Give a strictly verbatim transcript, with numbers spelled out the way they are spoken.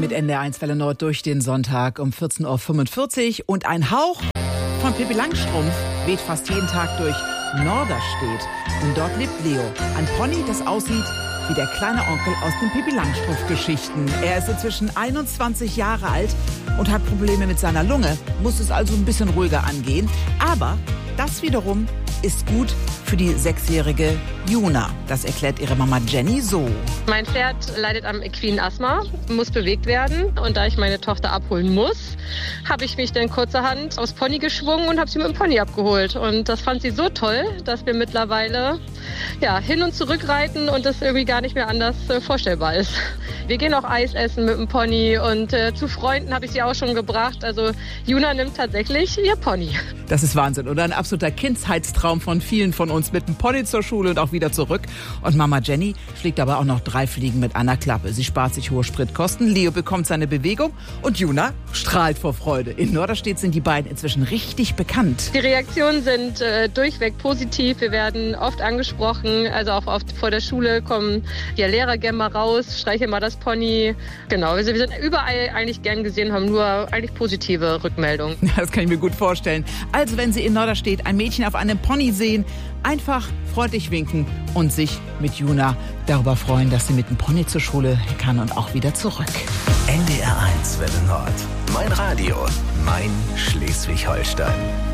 mit N D R eins Welle Nord durch den Sonntag um vierzehn Uhr fünfundvierzig. Und ein Hauch von Pippi Langstrumpf weht fast jeden Tag durch Norderstedt. Und dort lebt Leo, ein Pony, das aussieht wie der kleine Onkel aus den Pippi Langstrumpf-Geschichten. Er ist inzwischen einundzwanzig Jahre alt und hat Probleme mit seiner Lunge, muss es also ein bisschen ruhiger angehen. Aber das wiederum ist gut für die sechsjährige Juna. Das erklärt ihre Mama Jenny so. Mein Pferd leidet am equinen Asthma, muss bewegt werden. Und da ich meine Tochter abholen muss, habe ich mich dann kurzerhand aufs Pony geschwungen und habe sie mit dem Pony abgeholt. Und das fand sie so toll, dass wir mittlerweile ja, hin und zurück reiten und das irgendwie gar nicht mehr anders äh, vorstellbar ist. Wir gehen auch Eis essen mit dem Pony und äh, zu Freunden habe ich sie auch schon gebracht. Also Juna nimmt tatsächlich ihr Pony. Das ist Wahnsinn, oder? Ein absoluter Kindheitstraum von vielen von uns, mit dem Pony zur Schule und auch wieder zurück. Und Mama Jenny schlägt aber auch noch drei Fliegen mit einer Klappe. Sie spart sich hohe Spritkosten, Leo bekommt seine Bewegung und Juna strahlt vor Freude. In Norderstedt sind die beiden inzwischen richtig bekannt. Die Reaktionen sind äh, durchweg positiv. Wir werden oft angesprochen, also auch oft vor der Schule kommen die Lehrer gerne mal raus, streicheln mal das Pony. Genau, wir sind überall eigentlich gern gesehen, haben nur eigentlich positive Rückmeldungen. Ja, das kann ich mir gut vorstellen. Also wenn Sie in Norderstedt ein Mädchen auf einem Pony sehen, einfach freundlich winken und sich mit Juna darüber freuen, dass sie mit dem Pony zur Schule kann und auch wieder zurück. N D R eins Welle Nord. Mein Radio, mein Schleswig-Holstein.